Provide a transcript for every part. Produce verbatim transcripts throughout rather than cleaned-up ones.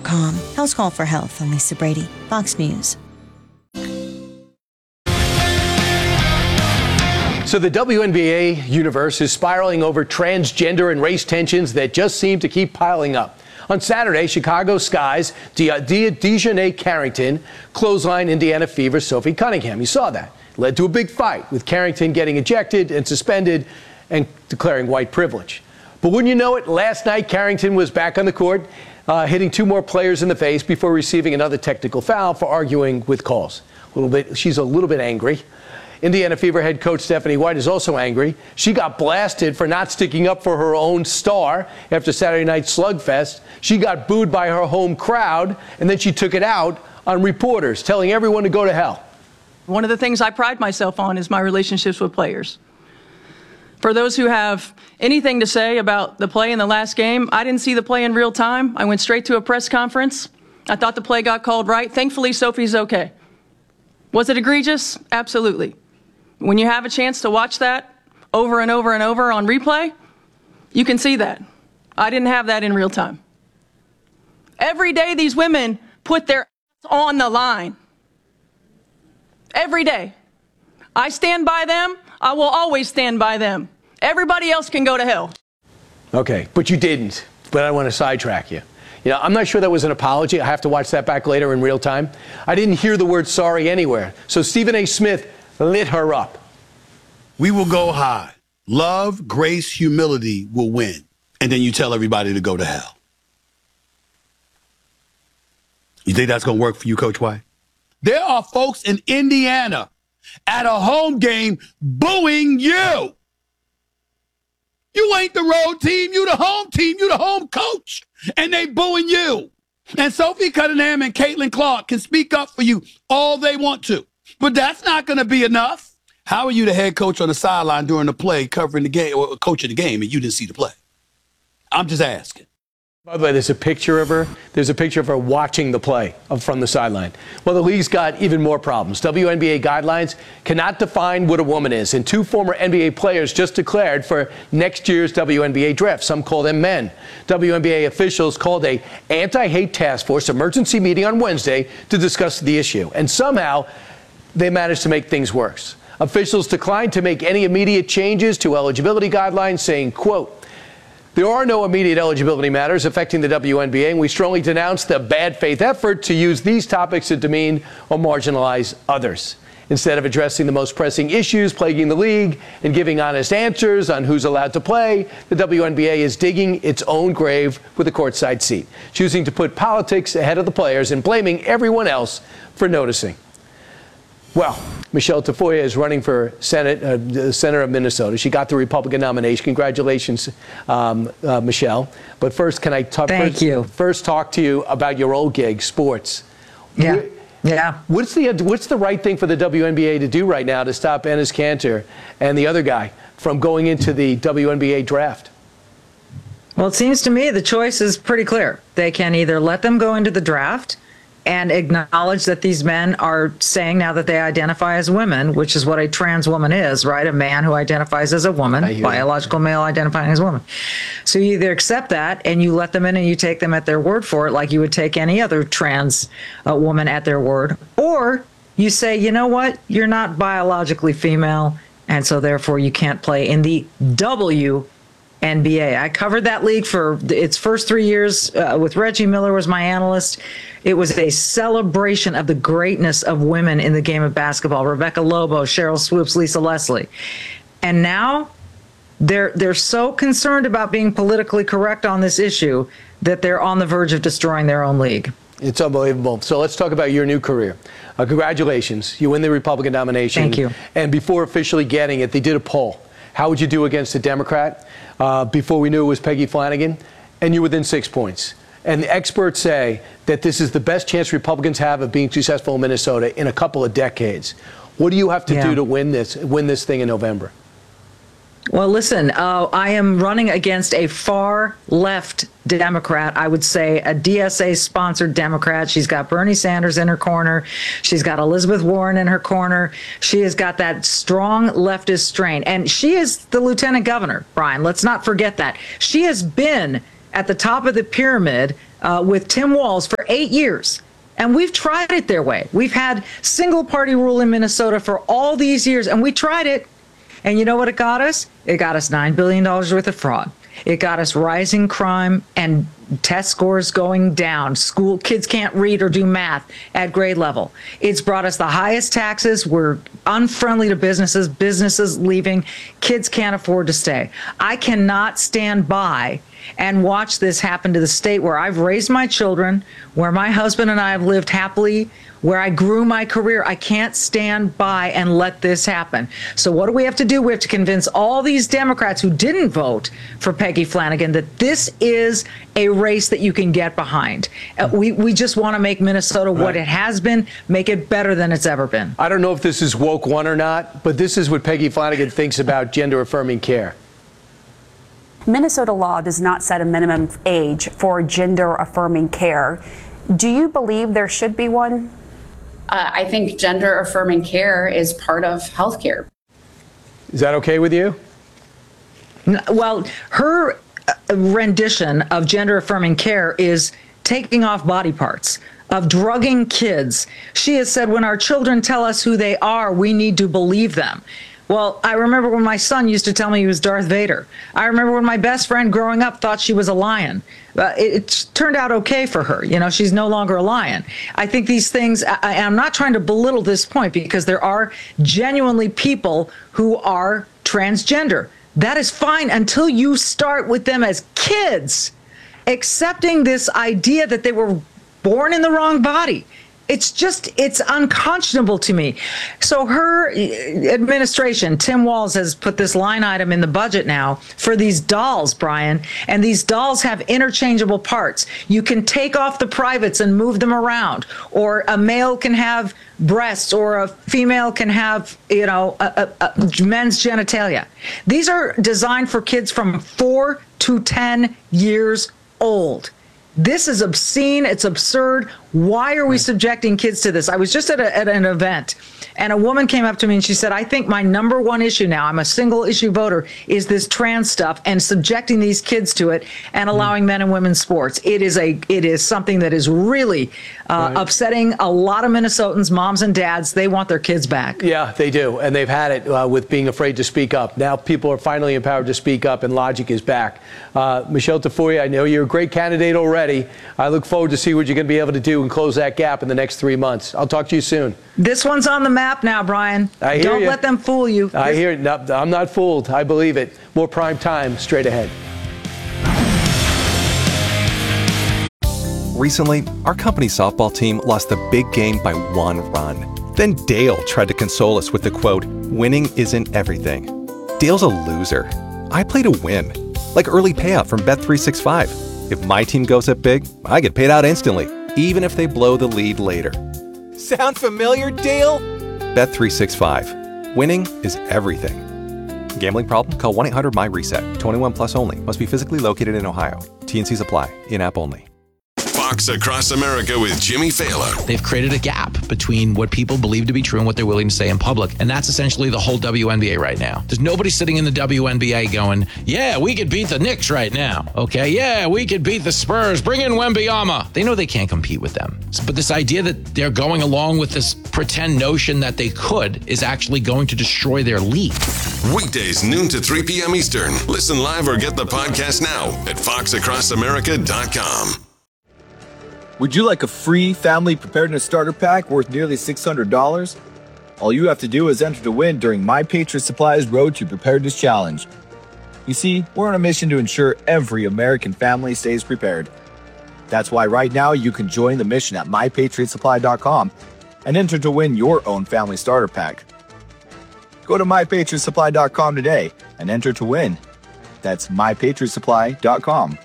com. House Call for Health. I'm Lisa Brady, Fox News. So the W N B A universe is spiraling over transgender and race tensions that just seem to keep piling up. On Saturday, Chicago Sky's De- De- Dejanay Carrington clothesline Indiana Fever Sophie Cunningham. You saw that. Led to a big fight, with Carrington getting ejected and suspended and declaring white privilege. But wouldn't you know it, last night Carrington was back on the court, uh, hitting two more players in the face before receiving another technical foul for arguing with calls. A little bit, she's a little bit angry. Indiana Fever head coach Stephanie White is also angry. She got blasted for not sticking up for her own star after Saturday night's slugfest. She got booed by her home crowd, and then she took it out on reporters, telling everyone to go to hell. One of the things I pride myself on is my relationships with players. For those who have anything to say about the play in the last game, I didn't see the play in real time. I went straight to a press conference. I thought the play got called right. Thankfully, Sophie's okay. Was it egregious? Absolutely. When you have a chance to watch that over and over and over on replay, you can see that. I didn't have that in real time. Every day these women put their ass on the line. Every day. I stand by them. I will always stand by them. Everybody else can go to hell. Okay, but you didn't. But I want to sidetrack you. You know, I'm not sure that was an apology. I have to watch that back later in real time. I didn't hear the word sorry anywhere. So Stephen A. Smith lit her up. We will go high. Love, grace, humility will win. And then you tell everybody to go to hell. You think that's going to work for you, Coach White? There are folks in Indiana at a home game booing you. You ain't the road team. You the home team. You the home coach. And they booing you. And Sophie Cunningham and Caitlin Clark can speak up for you all they want to. But that's not going to be enough. How are you the head coach on the sideline during the play, covering the game, or coaching the game, and you didn't see the play? I'm just asking. By the way, there's a picture of her. There's a picture of her watching the play from the sideline. Well, the league's got even more problems. W N B A guidelines cannot define what a woman is, and two former N B A players just declared for next year's W N B A draft. Some call them men. W N B A officials called a anti-hate task force emergency meeting on Wednesday to discuss the issue, and somehow they managed to make things worse. Officials declined to make any immediate changes to eligibility guidelines, saying, quote, "There are no immediate eligibility matters affecting the W N B A, and we strongly denounce the bad faith effort to use these topics to demean or marginalize others. Instead of addressing the most pressing issues plaguing the league and giving honest answers on who's allowed to play, the W N B A is digging its own grave with a courtside seat, choosing to put politics ahead of the players and blaming everyone else for noticing." Well, Michelle Tafoya is running for Senate, uh, Senator of Minnesota. She got the Republican nomination. Congratulations, um, uh, Michelle. But first, can I talk? Thank first, you. First, talk to you about your old gig, sports. Yeah. What, yeah. What's the What's the right thing for the W N B A to do right now to stop Enes Kanter and the other guy from going into the W N B A draft? Well, it seems to me the choice is pretty clear. They can either let them go into the draft and acknowledge that these men are saying now that they identify as women, which is what a trans woman is, right? A man who identifies as a woman, biological male identifying as a woman. So you either accept that and you let them in and you take them at their word for it, like you would take any other trans uh, woman at their word, or you say, you know what, you're not biologically female, and so therefore you can't play in the W N B A. I covered that league for its first three years uh, with Reggie Miller was my analyst. It was a celebration of the greatness of women in the game of basketball. Rebecca Lobo, Cheryl Swoops, Lisa Leslie. And now they're they're so concerned about being politically correct on this issue that they're on the verge of destroying their own league. It's unbelievable. So let's talk about your new career. Uh, congratulations. You win the Republican nomination. Thank you. And before officially getting it, they did a poll. How would you do against a Democrat? Uh, before we knew it was Peggy Flanagan, and you're within six points. And the experts say that this is the best chance Republicans have of being successful in Minnesota in a couple of decades. What do you have to yeah. do to win this, win this thing in November? Well, listen, uh, I am running against a far left Democrat, I would say a D S A-sponsored Democrat. She's got Bernie Sanders in her corner. She's got Elizabeth Warren in her corner. She has got that strong leftist strain. And she is the lieutenant governor, Brian. Let's not forget that. She has been at the top of the pyramid uh, with Tim Walz for eight years. And we've tried it their way. We've had single party rule in Minnesota for all these years, and we tried it. And you know what it got us? It got us nine billion dollars worth of fraud. It got us rising crime and test scores going down. School kids can't read or do math at grade level. It's brought us the highest taxes. We're unfriendly to businesses, businesses leaving. Kids can't afford to stay. I cannot stand by and watch this happen to the state where I've raised my children, where my husband and I have lived happily, where I grew my career. I can't stand by and let this happen. So what do we have to do? We have to convince all these Democrats who didn't vote for Peggy Flanagan that this is a race that you can get behind. Uh, we, we just want to make Minnesota what Right. it has been, make it better than it's ever been. I don't know if this is woke one or not, but this is what Peggy Flanagan thinks about gender-affirming care. Minnesota law does not set a minimum age for gender-affirming care. Do you believe there should be one? Uh, I think gender-affirming care is part of healthcare. Is that okay with you? N- Well, her uh, rendition of gender affirming care is taking off body parts, of drugging kids. She has said, when our children tell us who they are, we need to believe them. Well, I remember when my son used to tell me he was Darth Vader. I remember when my best friend growing up thought she was a lion. Uh, it, it turned out okay for her. You know, she's no longer a lion. I think these things, I, I'm not trying to belittle this point because there are genuinely people who are transgender. That is fine until you start with them as kids, accepting this idea that they were born in the wrong body. It's just, it's unconscionable to me. So her administration, Tim Walz, has put this line item in the budget now for these dolls, Brian, and these dolls have interchangeable parts. You can take off the privates and move them around, or a male can have breasts, or a female can have, you know, a, a, a men's genitalia. These are designed for kids from four to ten years old. This is obscene. It's absurd. Why are we subjecting kids to this? I was just at, a, at an event, and a woman came up to me and she said, I think my number one issue now, I'm a single issue voter, is this trans stuff and subjecting these kids to it and allowing mm. men and women's sports. It is a, it is something that is really uh, right. upsetting a lot of Minnesotans, moms and dads. They want their kids back. Yeah, they do. And they've had it uh, with being afraid to speak up. Now people are finally empowered to speak up, and logic is back. Uh, Michelle Tafoya, I know you're a great candidate already. I look forward to see what you're going to be able to do and close that gap in the next three months. I'll talk to you soon. This one's on the map now, Brian. I hear Don't you. let them fool you. I This- hear it. No, I'm not fooled. I believe it. More prime time straight ahead. Recently, our company softball team lost the big game by one run. Then Dale tried to console us with the quote, "Winning isn't everything." Dale's a loser. I play to win, like early payout from Bet three sixty-five. If my team goes up big, I get paid out instantly, even if they blow the lead later. Sound familiar, Dale? Bet three sixty-five. Winning is everything. Gambling problem? Call one eight hundred M Y reset. twenty-one plus only. Must be physically located in Ohio. T N Cs apply. In-app only. Fox Across America with Jimmy Fallon. They've created a gap between what people believe to be true and what they're willing to say in public. And that's essentially the whole W N B A right now. There's nobody sitting in the W N B A going, yeah, we could beat the Knicks right now. Okay, yeah, we could beat the Spurs. Bring in Wembanyama. They know they can't compete with them. But this idea that they're going along with this pretend notion that they could is actually going to destroy their league. Weekdays, noon to three p.m. Eastern. Listen live or get the podcast now at fox across america dot com. Would you like a free family preparedness starter pack worth nearly six hundred dollars? All you have to do is enter to win during My Patriot Supply's Road to Preparedness Challenge. You see, we're on a mission to ensure every American family stays prepared. That's why right now you can join the mission at my patriot supply dot com and enter to win your own family starter pack. Go to my patriot supply dot com today and enter to win. That's my patriot supply dot com.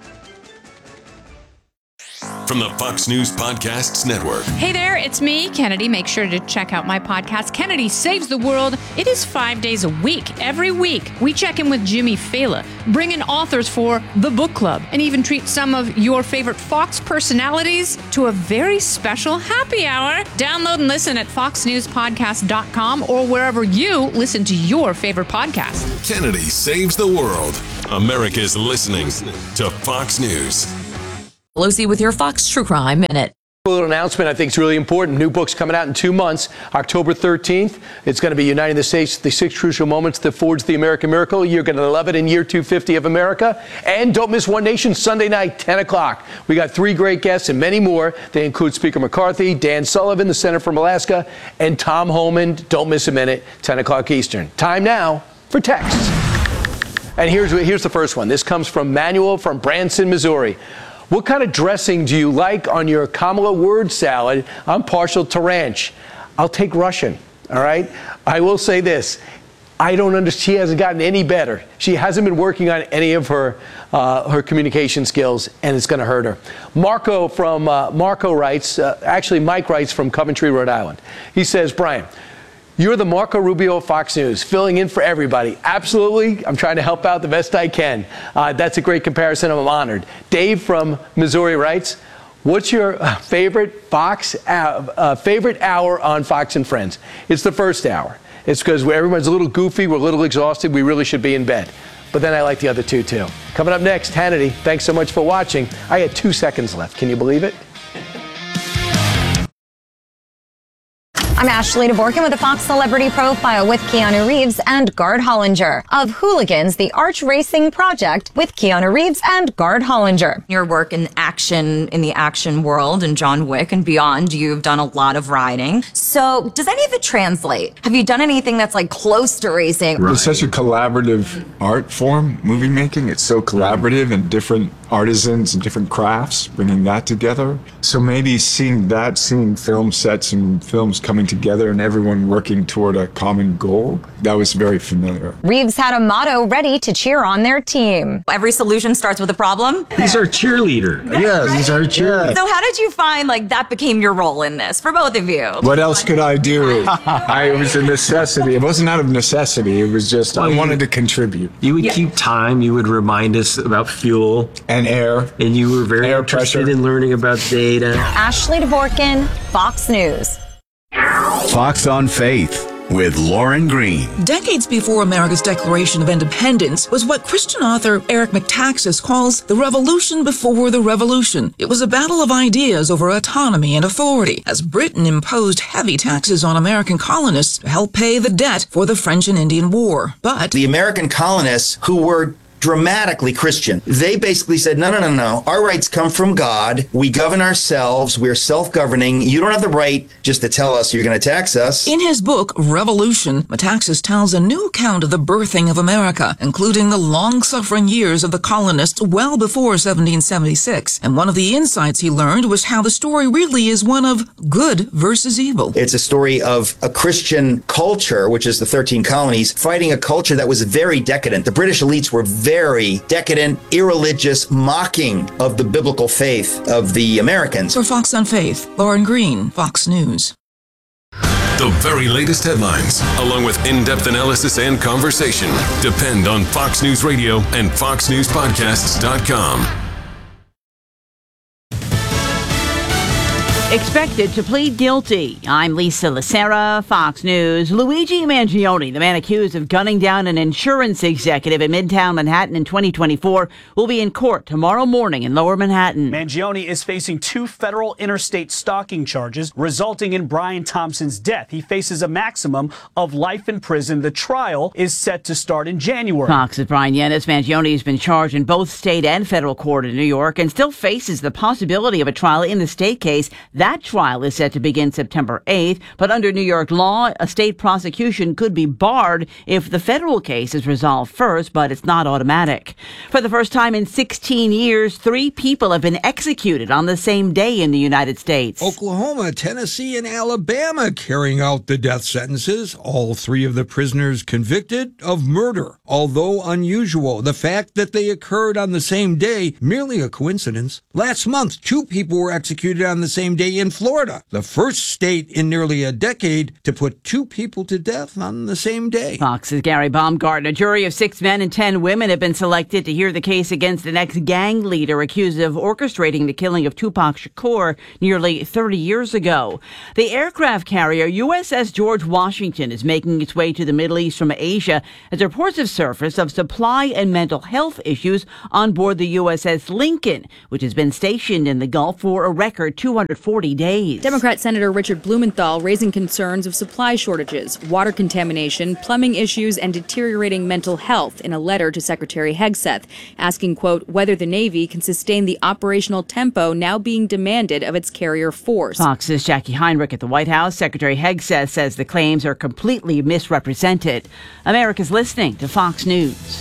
From the Fox News Podcasts Network. Hey there, it's me, Kennedy. Make sure to check out my podcast, Kennedy Saves the World. It is five days a week. Every week, we check in with Jimmy Fallon, bring in authors for the book club, and even treat some of your favorite Fox personalities to a very special happy hour. Download and listen at fox news podcast dot com or wherever you listen to your favorite podcast. Kennedy Saves the World. America's listening to Fox News. Pelosi with your Fox True Crime Minute. A little announcement I think is really important. New book's coming out in two months, October thirteenth. It's going to be Uniting the States, the six crucial moments that forged the American miracle. You're going to love it in year two fifty of America. And don't miss One Nation Sunday night, ten o'clock. We got three great guests and many more. They include Speaker McCarthy, Dan Sullivan, the Senator from Alaska, and Tom Homan. Don't miss a minute, ten o'clock Eastern. Time now for texts. And here's, here's the first one. This comes from Manuel from Branson, Missouri. What kind of dressing do you like on your Kamala word salad? I'm partial to ranch. I'll take Russian, all right? I will say this. I don't understand. She hasn't gotten any better. She hasn't been working on any of her uh, her communication skills, and it's going to hurt her. Marco from uh, Marco writes, uh, actually Mike writes from Coventry, Rhode Island. He says, Brian, you're the Marco Rubio of Fox News, filling in for everybody. Absolutely. I'm trying to help out the best I can. Uh, that's a great comparison. I'm honored. Dave from Missouri writes, what's your favorite Fox uh, uh, favorite hour on Fox and Friends? It's the first hour. It's because everyone's a little goofy. We're a little exhausted. We really should be in bed. But then I like the other two, too. Coming up next, Hannity. Thanks so much for watching. I had two seconds left. Can you believe it? I'm Ashley DeBorkin with a Fox Celebrity Profile with Keanu Reeves and Gard Hollinger of Hooligans, the Arch Racing Project with Keanu Reeves and Gard Hollinger. Your work in action, in the action world, and John Wick and beyond, you've done a lot of riding. So does any of it translate? Have you done anything that's like close to racing? Right. It's such a collaborative art form, movie making. It's so collaborative and different artisans and different crafts, bringing that together. So maybe seeing that, seeing film sets and films coming together and everyone working toward a common goal, that was very familiar. Reeves had a motto ready to cheer on their team. Every solution starts with a problem. He's our cheerleader. Yes, he's our cheerleader. So how did you find like that became your role in this for both of you? What else could I do? I, it was a necessity. It wasn't out of necessity. It was just, well, I wanted you, to contribute. You would yeah. keep time. You would remind us about fuel. And air. And you were very air interested pressure. in learning about data. Ashley DeBorkin, Fox News. Fox on Faith with Lauren Green. Decades before America's Declaration of Independence was what Christian author Eric Metaxas calls the revolution before the revolution. It was a battle of ideas over autonomy and authority, as Britain imposed heavy taxes on American colonists to help pay the debt for the French and Indian War. But the American colonists, who were dramatically Christian, they basically said, no, no, no, no. Our rights come from God. We govern ourselves. We're self-governing. You don't have the right just to tell us you're going to tax us. In his book, Revolution, Metaxas tells a new account of the birthing of America, including the long-suffering years of the colonists well before seventeen seventy-six. And one of the insights he learned was how the story really is one of good versus evil. It's a story of a Christian culture, which is the thirteen colonies, fighting a culture that was very decadent. The British elites were very decadent, irreligious, mocking of the biblical faith of the Americans. For Fox on Faith, Lauren Green, Fox News. The very latest headlines, along with in-depth analysis and conversation, depend on Fox News Radio and fox news podcasts dot com. Expected to plead guilty. I'm Lisa Lacera, Fox News. Luigi Mangione, the man accused of gunning down an insurance executive in Midtown Manhattan in twenty twenty-four, will be in court tomorrow morning in Lower Manhattan. Mangione is facing two federal interstate stalking charges resulting in Brian Thompson's death. He faces a maximum of life in prison. The trial is set to start in January. Fox's Brian Yennis. Mangione has been charged in both state and federal court in New York and still faces the possibility of a trial in the state case. That trial is set to begin September eighth, but under New York law, a state prosecution could be barred if the federal case is resolved first, but it's not automatic. For the first time in sixteen years, three people have been executed on the same day in the United States. Oklahoma, Tennessee, and Alabama carrying out the death sentences. All three of the prisoners convicted of murder. Although unusual, the fact that they occurred on the same day, merely a coincidence. Last month, two people were executed on the same day Day in Florida, the first state in nearly a decade to put two people to death on the same day. Fox's Gary Baumgarten. A jury of six men and ten women have been selected to hear the case against an ex-gang leader accused of orchestrating the killing of Tupac Shakur nearly thirty years ago. The aircraft carrier U S S George Washington is making its way to the Middle East from Asia as reports have surfaced of supply and mental health issues on board the U S S Lincoln, which has been stationed in the Gulf for a record two hundred forty days. Democrat Senator Richard Blumenthal raising concerns of supply shortages, water contamination, plumbing issues, and deteriorating mental health in a letter to Secretary Hegseth, asking, quote, whether the Navy can sustain the operational tempo now being demanded of its carrier force. Fox's Jackie Heinrich at the White House. Secretary Hegseth says the claims are completely misrepresented. America's listening to Fox News.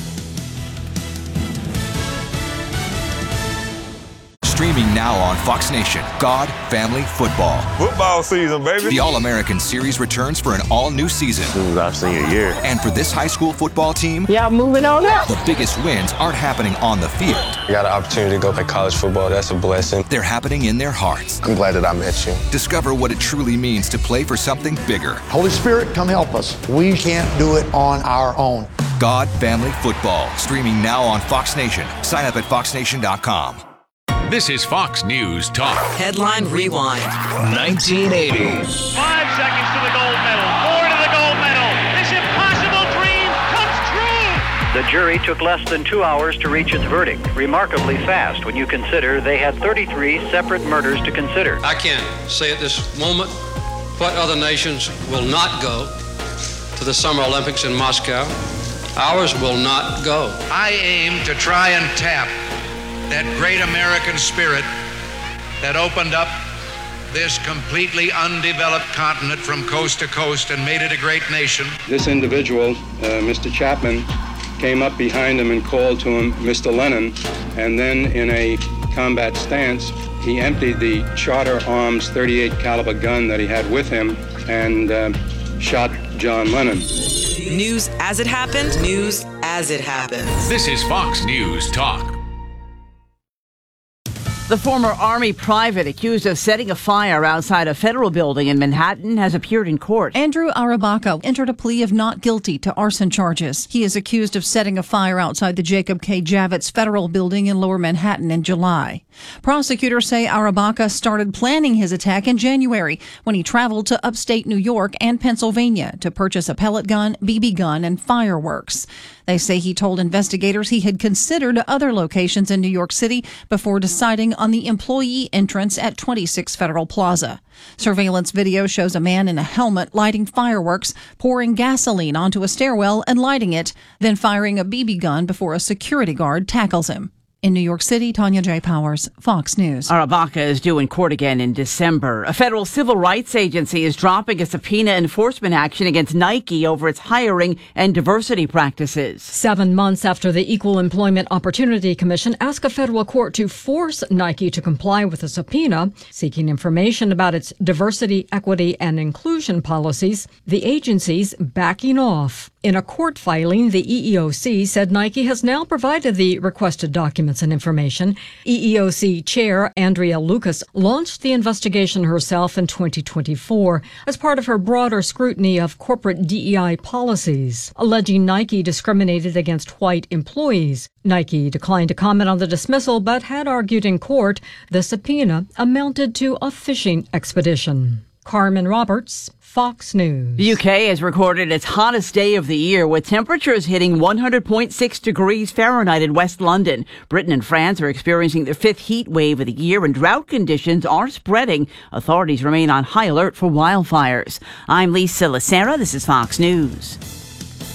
Streaming now on Fox Nation, God, Family, Football. Football season, baby. The All-American Series returns for an all-new season. This is our senior year. And for this high school football team, yeah, moving on up. The biggest wins aren't happening on the field. I got an opportunity to go play college football. That's a blessing. They're happening in their hearts. I'm glad that I met you. Discover what it truly means to play for something bigger. Holy Spirit, come help us. We can't do it on our own. God, Family, Football. Streaming now on Fox Nation. Sign up at fox nation dot com. This is Fox News Talk. Headline Rewind. nineteen eighty. Five seconds to the gold medal. Four to the gold medal. This impossible dream comes true. The jury took less than two hours to reach its verdict. Remarkably fast when you consider they had thirty-three separate murders to consider. I can't say at this moment what other nations will not go to the Summer Olympics in Moscow. Ours will not go. I aim to try and tap that great American spirit that opened up this completely undeveloped continent from coast to coast and made it a great nation. This individual, uh, Mister Chapman, came up behind him and called to him, Mister Lennon, and then in a combat stance, he emptied the Charter Arms thirty-eight caliber gun that he had with him and uh, shot John Lennon. News as it happened, news as it happens. This is Fox News Talk. The former Army private accused of setting a fire outside a federal building in Manhattan has appeared in court. Andrew Arabaka entered a plea of not guilty to arson charges. He is accused of setting a fire outside the Jacob K. Javits Federal Building in Lower Manhattan in July. Prosecutors say Arabaka started planning his attack in January when he traveled to upstate New York and Pennsylvania to purchase a pellet gun, B B gun, and fireworks. They say he told investigators he had considered other locations in New York City before deciding on the employee entrance at twenty-six Federal Plaza. Surveillance video shows a man in a helmet lighting fireworks, pouring gasoline onto a stairwell and lighting it, then firing a B B gun before a security guard tackles him. In New York City, Tanya J. Powers, Fox News. Arabaka is due in court again in December. A federal civil rights agency is dropping a subpoena enforcement action against Nike over its hiring and diversity practices. Seven months after the Equal Employment Opportunity Commission asked a federal court to force Nike to comply with a subpoena seeking information about its diversity, equity, and inclusion policies, the agency's backing off. In a court filing, the E E O C said Nike has now provided the requested documents and information. E E O C Chair Andrea Lucas launched the investigation herself in twenty twenty-four as part of her broader scrutiny of corporate D E I policies, alleging Nike discriminated against white employees. Nike declined to comment on the dismissal, but had argued in court the subpoena amounted to a fishing expedition. Carmen Roberts, Fox News. The U K has recorded its hottest day of the year with temperatures hitting one hundred point six degrees Fahrenheit in West London. Britain and France are experiencing their fifth heat wave of the year and drought conditions are spreading. Authorities remain on high alert for wildfires. I'm Lisa Lacera. This is Fox News.